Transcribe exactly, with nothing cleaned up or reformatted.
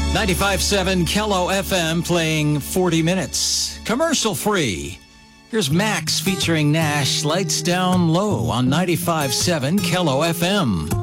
ninety-five point seven Kello F M playing forty minutes. Commercial free. Here's Max featuring Nash, Lights Down Low on ninety-five point seven Kello F M.